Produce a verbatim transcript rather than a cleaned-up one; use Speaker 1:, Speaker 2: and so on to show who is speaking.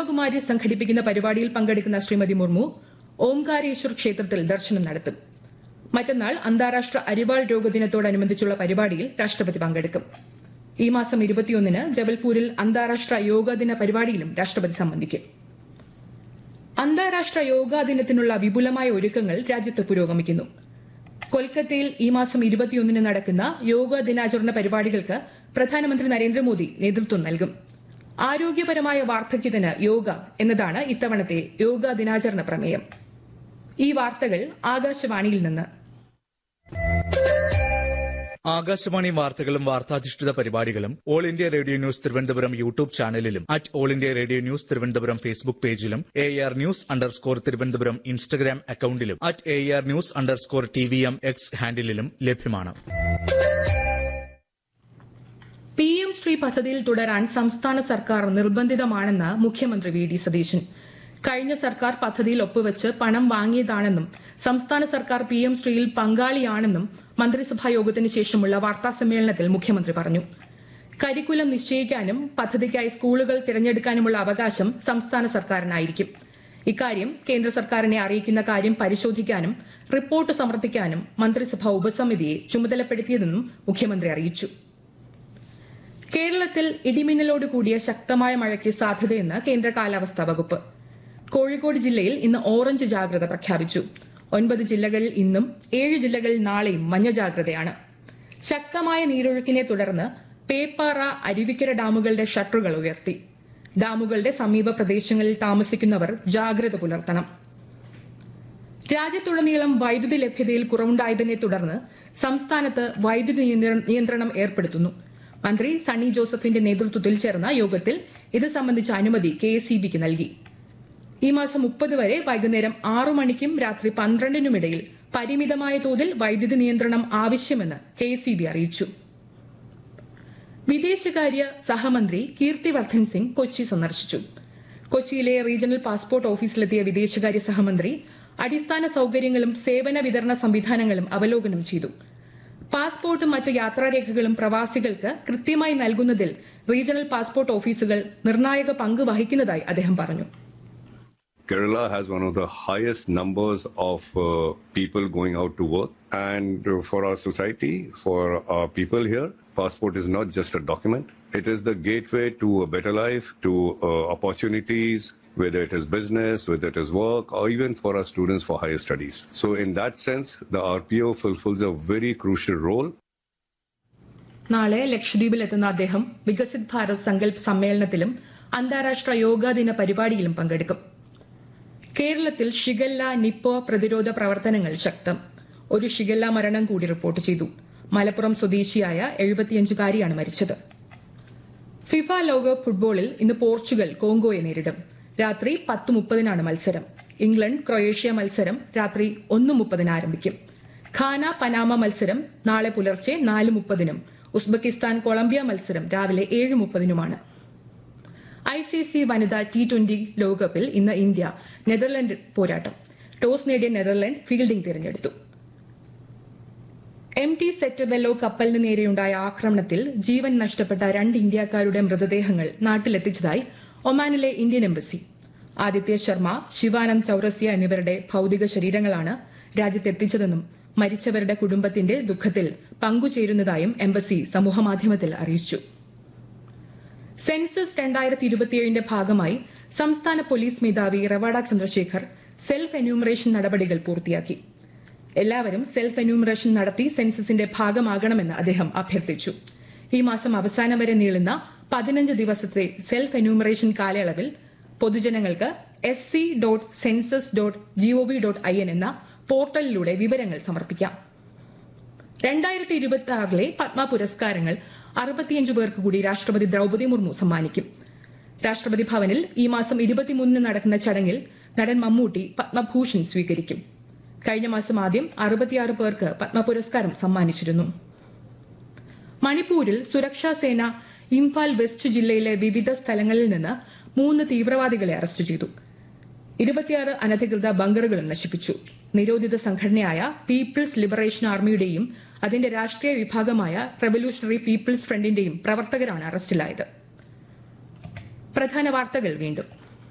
Speaker 1: ബ്രഹ്മകുമാരി സംഘടിപ്പിക്കുന്ന പരിപാടിയിൽ പങ്കെടുക്കുന്ന ശ്രീമതി മുർമു ഓംകാരേശ്വർ ക്ഷേത്രത്തിൽ ദർശനം നടത്തും. മറ്റന്നാൾ അന്താരാഷ്ട്ര അരിവാൾ രോഗദിനത്തോടനുബന്ധിച്ചുള്ള പരിപാടിയിൽ രാഷ്ട്രപതി പങ്കെടുക്കും. ഈ മാസം ഇരുപത്തിയൊന്നിന് ജബൽപൂരിൽ അന്താരാഷ്ട്ര യോഗാ ദിന പരിപാടിയിലും രാഷ്ട്രപതി സംബന്ധിക്കും. അന്താരാഷ്ട്ര യോഗാ ദിനത്തിനുള്ള വിപുലമായ ഒരുക്കങ്ങൾ രാജ്യത്ത് പുരോഗമിക്കുന്നു. കൊൽക്കത്തയിൽ ഈ മാസം ഇരുപത്തിയൊന്നിന് നടക്കുന്ന യോഗാ ദിനാചരണ പരിപാടികൾക്ക് പ്രധാനമന്ത്രി നരേന്ദ്രമോദി നേതൃത്വം നൽകും. ആരോഗ്യപരമായ വാർദ്ധക്യത്തിന് യോഗ എന്നതാണ് ഇത്തവണത്തെ യോഗാ ദിനാചരണ പ്രമേയം. ഈ വാർത്തകൾ ആകാശവാണിയിൽ നിന്ന്.
Speaker 2: ആകാശവാണി വാർത്തകളും വാർത്താധിഷ്ഠിത പരിപാടികളും all India radio news Thiruvananthapuram YouTube ചാനലിലും at all India radio news Thiruvananthapuram Facebook പേജിലും A R news underscore Thiruvananthapuram Instagram അക്കൌണ്ടിലും at A R news underscore T V M X ഹാൻഡിലും ലഭ്യമാണ്.
Speaker 1: പി എം ശ്രീ പദ്ധതിയിൽ തുടരാൻ സംസ്ഥാന സർക്കാർ നിർബന്ധിതമാണെന്ന് മുഖ്യമന്ത്രി വി ഡി സതീശൻ. കഴിഞ്ഞ സർക്കാർ പദ്ധതിയിൽ ഒപ്പുവെച്ച് പണം വാങ്ങിയതാണെന്നും സംസ്ഥാന സർക്കാർ പി എം ശ്രീയിൽ പങ്കാളിയാണെന്നും മന്ത്രിസഭാ യോഗത്തിന് ശേഷമുള്ള വാർത്താസമ്മേളനത്തിൽ മുഖ്യമന്ത്രി പറഞ്ഞു. കരിക്കുലം നിശ്ചയിക്കാനും പദ്ധതിക്കായി സ്കൂളുകൾ തിരഞ്ഞെടുക്കാനുമുള്ള അവകാശം സംസ്ഥാന സർക്കാരിനായിരിക്കും. ഇക്കാര്യം കേന്ദ്ര സർക്കാരിനെ അറിയിക്കുന്ന കാര്യം പരിശോധിക്കാനും റിപ്പോർട്ട് സമർപ്പിക്കാനും മന്ത്രിസഭാ ഉപസമിതിയെ ചുമതലപ്പെടുത്തിയതെന്നും മുഖ്യമന്ത്രി അറിയിച്ചു. കേരളത്തിൽ ഇടിമിന്നലോട് കൂടിയ ശക്തമായ മഴയ്ക്ക് സാധ്യതയെന്ന് കേന്ദ്ര കാലാവസ്ഥാ വകുപ്പ്. കോഴിക്കോട് ജില്ലയിൽ ഇന്ന് ഓറഞ്ച് ജാഗ്രത പ്രഖ്യാപിച്ചു. ഒൻപത് ജില്ലകളിൽ ഇന്നും ഏഴ് ജില്ലകളിൽ നാളെയും മഞ്ഞ ജാഗ്രതയാണ്. ശക്തമായ നീരൊഴുക്കിനെ തുടർന്ന് പേപ്പാറ, അരുവിക്കര ഡാമുകളുടെ ഷട്ടറുകൾ ഉയർത്തി. ഡാമുകളുടെ സമീപ പ്രദേശങ്ങളിൽ താമസിക്കുന്നവർ ജാഗ്രത പുലർത്തണം. രാജ്യത്തുടനീളം വൈദ്യുതി ലഭ്യതയിൽ കുറവുണ്ടായതിനെ തുടർന്ന് സംസ്ഥാനത്ത് വൈദ്യുതി നിയന്ത്രണം ഏർപ്പെടുത്തുന്നു. മന്ത്രി സണ്ണി ജോസഫിന്റെ നേതൃത്വത്തിൽ ചേർന്ന യോഗത്തിൽ ഇത് സംബന്ധിച്ച അനുമതി കെ എസ് ഇ ബിക്ക് നൽകി. ഈ മാസം മുപ്പത് വരെ വൈകുന്നേരം ആറു മണിക്കും രാത്രി പന്ത്രണ്ടിനുമിടയിൽ പരിമിതമായ തോതിൽ വൈദ്യുതി നിയന്ത്രണം ആവശ്യമെന്ന് കെ എസ് ഇ ബി അറിയിച്ചു. വിദേശകാര്യ സഹമന്ത്രി കീർത്തിവർദ്ധൻ സിംഗ് കൊച്ചി സന്ദർശിച്ചു. കൊച്ചിയിലെ റീജിയണൽ പാസ്പോർട്ട് ഓഫീസിലെത്തിയ വിദേശകാര്യ സഹമന്ത്രി അടിസ്ഥാന സൌകര്യങ്ങളും സേവന വിതരണ സംവിധാനങ്ങളും അവലോകനം ചെയ്തു. പാസ്പോർട്ടും മറ്റ് യാത്രാരേഖകളും പ്രവാസികൾക്ക് കൃത്യമായി നൽകുന്നതിൽ റീജിയണൽ പാസ്പോർട്ട് ഓഫീസുകൾ നിർണായക പങ്ക് വഹിക്കുന്നതായി അദ്ദേഹം പറഞ്ഞു.
Speaker 3: Kerala has one of the highest numbers of uh, people going out to work, and uh, for our society, for our people here, passport is not just a document. It is the gateway to a better life, to uh, opportunities, whether it is business, whether it is work, or even for our students for higher studies. So in that sense, the R P O fulfills a very crucial role.
Speaker 1: നാളെ ലക്ഷദ്വീപിൽ എത്തുന്ന അദ്ദേഹം വികസിത് ഭാരത് സങ്കൽപ് സമ്മേളനത്തിലും അന്താരാഷ്ട്ര യോഗാ ദിന പരിപാടിയിലും പങ്കെടുക്കും. കേരളത്തിൽ shigella, നിപ്പോ പ്രതിരോധ പ്രവർത്തനങ്ങൾ ശക്തം. ഒരു ഷിഗല്ല മരണം കൂടി റിപ്പോർട്ട് ചെയ്തു. മലപ്പുറം സ്വദേശിയായ എഴുപത്തിയഞ്ചുകാരിയാണ് മരിച്ചത്. ഫിഫ ലോകകപ്പ് ഫുട്ബോളിൽ ഇന്ന് പോർച്ചുഗൽ കോങ്കോയെ നേരിടും. രാത്രി പത്ത് മുപ്പതിനാണ് മത്സരം. ഇംഗ്ലണ്ട് ക്രൊയേഷ്യ മത്സരം രാത്രി ഒന്ന് മുപ്പതിന് ആരംഭിക്കും. ഖാന പനാമ മത്സരം നാളെ പുലർച്ചെ നാല് മുപ്പതിനും ഉസ്ബെക്കിസ്ഥാൻ കൊളംബിയ മത്സരം രാവിലെ ഏഴ് മുപ്പതിനുമാണ്. ഐ സി സി വനിതാ ടി ട്വന്റി ലോകകപ്പിൽ ഇന്ന് ഇന്ത്യ നെതർലൻഡ് പോരാട്ടം. ടോസ് നേടിയ നെതർലൻഡ് ഫീൽഡിംഗ് തിരഞ്ഞെടുത്തു. എം ടി സെറ്റബെല്ലോ കപ്പലിന് നേരെയുണ്ടായ ആക്രമണത്തിൽ ജീവൻ നഷ്ടപ്പെട്ട രണ്ട് ഇന്ത്യക്കാരുടെ മൃതദേഹങ്ങൾ നാട്ടിലെത്തിച്ചതായി ഒമാനിലെ ഇന്ത്യൻ എംബസി. ആദിത്യ ശർമ്മ, ശിവാനന്ദ് ചൌറസിയ എന്നിവരുടെ ഭൌതിക ശരീരങ്ങളാണ് രാജ്യത്തെത്തിച്ചതെന്നും മരിച്ചവരുടെ കുടുംബത്തിന്റെ ദുഃഖത്തിൽ പങ്കുചേരുന്നതായും എംബസി സമൂഹമാധ്യമത്തിൽ അറിയിച്ചു. സെൻസസ് രണ്ടായിരത്തി ഇരുപത്തിയേഴിന്റെ ഭാഗമായി സംസ്ഥാന പോലീസ് മേധാവി റവാഡ ചന്ദ്രശേഖർ സെൽഫ് എന്യൂമറേഷൻ നടപടികൾ പൂർത്തിയാക്കി. എല്ലാവരും സെൽഫ് എന്യൂമറേഷൻ നടത്തി സെൻസസിന്റെ ഭാഗമാകണമെന്ന് അദ്ദേഹം അഭ്യർത്ഥിച്ചു. ഈ മാസം അവസാനം വരെ നീളുന്ന പതിനഞ്ച് ദിവസത്തെ സെൽഫ് എന്യൂമറേഷൻ കാലയളവിൽ പൊതുജനങ്ങൾക്ക് S C dot census dot G O V dot I N എന്ന പോർട്ടലിലൂടെ വിവരങ്ങൾ സമർപ്പിക്കാം. രണ്ടായിരത്തി ഇരുപത്തി ആറിലെ പത്മ പുരസ്കാരങ്ങൾ അറുപത്തിയഞ്ച് പേർക്ക് കൂടി രാഷ്ട്രപതി ദ്രൌപദി മുർമു സമ്മാനിക്കും. രാഷ്ട്രപതി ഭവനിൽ ഈ മാസം ഇരുപത്തിമൂന്നിന് നടക്കുന്ന ചടങ്ങിൽ നടൻ മമ്മൂട്ടി പത്മഭൂഷൺ സ്വീകരിക്കും. കഴിഞ്ഞ മാസം ആദ്യം അറുപത്തിയാറ് പേർക്ക് പത്മ പുരസ്കാരം സമ്മാനിച്ചിരുന്നു. മണിപ്പൂരിൽ സുരക്ഷാസേന ഇംഫാൽ വെസ്റ്റ് ജില്ലയിലെ വിവിധ സ്ഥലങ്ങളിൽ നിന്ന് മൂന്ന് തീവ്രവാദികളെ അറസ്റ്റ് ചെയ്തു. ഇരുപത്തിയാറ് അനധികൃത ബങ്കറുകളും നശിപ്പിച്ചു. നിരോധിത സംഘടനയായ പീപ്പിൾസ് ലിബറേഷൻ ആർമിയുടെയും അതിന്റെ രാഷ്ട്രീയ വിഭാഗമായ റവല്യൂഷണറി പീപ്പിൾസ് ഫ്രണ്ടിന്റെയും പ്രവർത്തകരാണ് അറസ്റ്റിലായത്. പ്രധാന വാർത്തകൾ വീണ്ടും.